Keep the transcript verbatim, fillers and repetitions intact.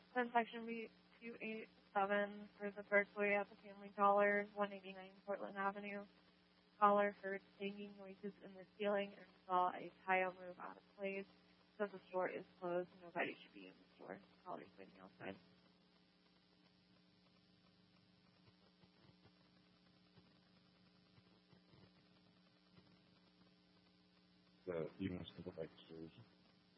Then section B two eight seven for the Berkeley at the Family Dollar, one eighty-nine Portland Avenue. Caller heard banging noises in the ceiling and saw a tile move out of place. So the store is closed. Nobody should be in the store. Caller's waiting outside. The, you want us to go back to Jersey?